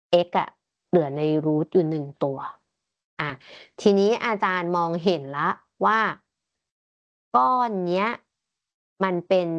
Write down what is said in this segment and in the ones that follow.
x อะเหลือในรูทอยู่1ตัวทีนี้อาจารย์มองเห็นละว่าก้อนเนี้ยมันเป็น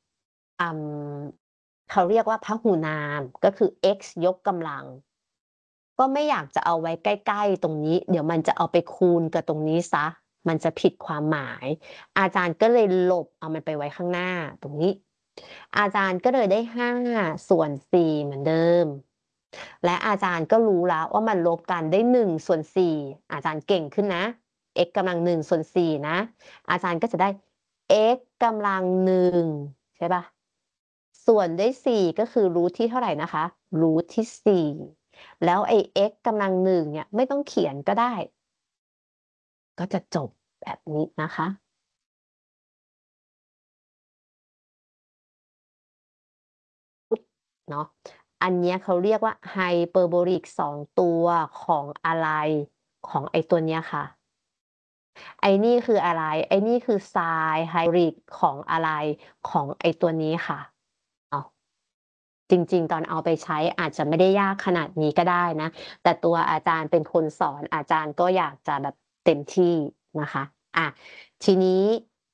เขาเรียกว่าพหุนามก็คือ x ยกกำลังก็ไม่อยากจะเอาไว้ใกล้ๆตรงนี้เดี๋ยวมันจะเอาไปคูณกับตรงนี้ซะมันจะผิดความหมายอาจารย์ก็เลยลบเอามันไปไว้ข้างหน้าตรงนี้อาจารย์ก็เลยได้5/4เหมือนเดิมและอาจารย์ก็รู้แล้วว่ามันลบกันได้1/4อาจารย์เก่งขึ้นนะ x กำลัง1/4นะอาจารย์ก็จะได้ x กำลัง1ใช่ปะส่วนด้วย4ก็คือรูทที่เท่าไหร่นะคะรูทที่4แล้วไอ้ x กำลัง1เนี่ยไม่ต้องเขียนก็ได้ ก็จะจบแบบนี้นะคะเนาะอันนี้เขาเรียกว่าไฮเปอร์โบลิก2ตัวของอะไรของไอตัวเนี้ยค่ะไอนี่คืออะไรไอนี่คือไซน์ไฮเปอร์โบลิกของอะไรของไอตัวนี้ค่ะจริงๆตอนเอาไปใช้อาจจะไม่ได้ยากขนาดนี้ก็ได้นะแต่ตัวอาจารย์เป็นคนสอนอาจารย์ก็อยากจะแบบเต็มที่นะคะทีนี้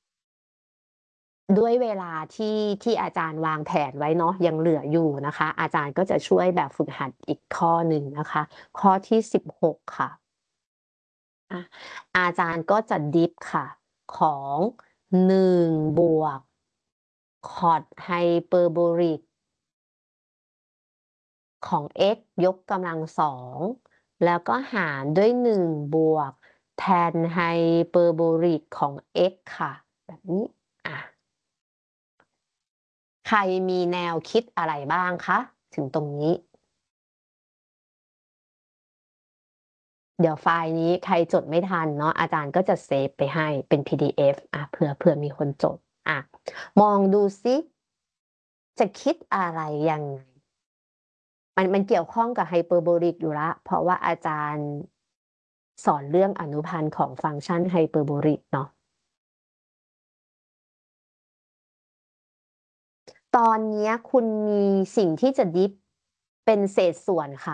ด้วยเวลาที่อาจารย์วางแผนไว้เนาะยังเหลืออยู่นะคะอาจารย์ก็จะช่วยแบบฝึกหัดอีกข้อหนึ่งนะคะข้อที่16ค่ะอาจารย์ก็จะดิฟค่ะของ1บวกคอดไฮเปอร์โบลิกของ x ยกกำลัง2แล้วก็หารด้วย1บวกแทนไฮเปอร์โบลิกของ x ค่ะแบบนี้ใครมีแนวคิดอะไรบ้างคะถึงตรงนี้เดี๋ยวไฟล์นี้ใครจดไม่ทันเนาะอาจารย์ก็จะเซฟไปให้เป็น PDF เผื่อมีคนจดมองดูซิจะคิดอะไรยังไงมันเกี่ยวข้องกับไฮเปอร์โบลิกอยู่ละเพราะว่าอาจารย์สอนเรื่องอนุพันธ์ของฟังก์ชันไฮเปอร์โบลิกเนาะตอนนี้คุณมีสิ่งที่จะดิฟเป็นเศษส่วนค่ะ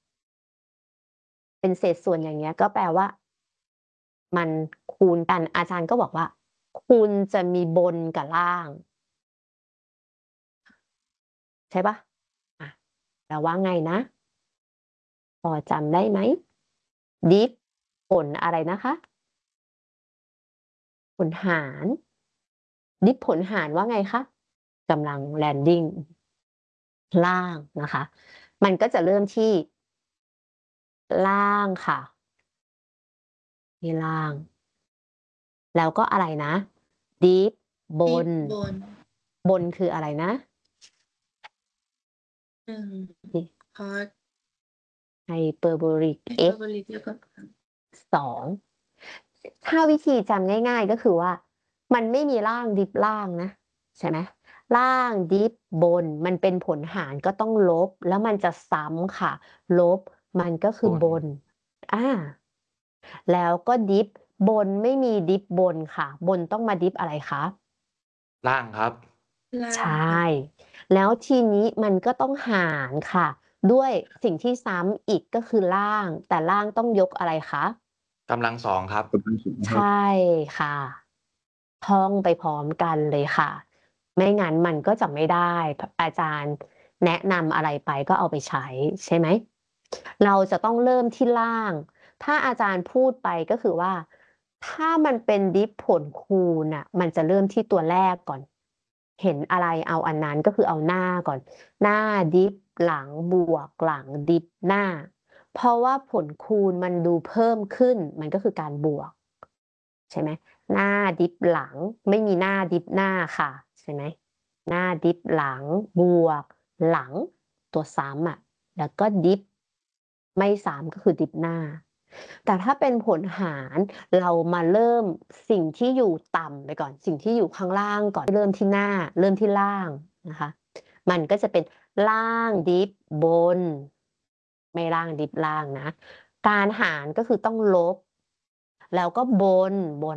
เป็นเศษส่วนอย่างเงี้ยก็แปลว่ามันคูณกันอาจารย์ก็บอกว่าคุณจะมีบนกับล่างใช่ปะแปลว่าไงนะพอจำได้ไหมดิฟผลอะไรนะคะผลหารดิฟผลหารว่าไงคะกำลังแลนดิ้งล่างนะคะมันก็จะเริ่มที่ล่างค่ะที่ล่างแล้วก็อะไรนะดิฟบนบนคืออะไรนะคอสไฮเปอร์โบลิก x 2ถ้าวิธีจำง่ายๆก็คือว่ามันไม่มีล่างดิฟล่างนะใช่ไหมล่างดิฟบนมันเป็นผลหารก็ต้องลบแล้วมันจะซ้ำค่ะลบมันก็คือบนแล้วก็ดิฟบนไม่มีดิฟบนค่ะบนต้องมาดิฟอะไรคะล่างครับใช่แล้วทีนี้มันก็ต้องหารค่ะด้วยสิ่งที่ซ้ำอีกก็คือล่างแต่ล่างต้องยกอะไรคะกำลัง2ครับใช่ค่ะท่องไปพร้อมกันเลยค่ะไม่งั้นมันก็จะไม่ได้อาจารย์แนะนำอะไรไปก็เอาไปใช้ใช่ไหมเราจะต้องเริ่มที่ล่างถ้าอาจารย์พูดไปก็คือว่าถ้ามันเป็นดิฟผลคูณมันจะเริ่มที่ตัวแรกก่อนเห็นอะไรเอาอันนั้นก็คือเอาหน้าก่อนหน้าดิฟหลังบวกหลังดิฟหน้าเพราะว่าผลคูณมันดูเพิ่มขึ้นมันก็คือการบวกใช่ไหมหน้าดิฟหลังไม่มีหน้าดิฟหน้าค่ะใช่ไหมหน้าดิฟหลังบวกหลังตัวซ้ำแล้วก็ดิฟไม่ซ้ำก็คือดิฟหน้าแต่ถ้าเป็นผลหารเรามาเริ่มสิ่งที่อยู่ต่ำไปก่อนสิ่งที่อยู่ข้างล่างก่อนเริ่มที่หน้าเริ่มที่ล่างนะคะมันก็จะเป็นล่างดิฟบนไม่ล่างดิฟล่างนะการหารก็คือต้องลบแล้วก็บน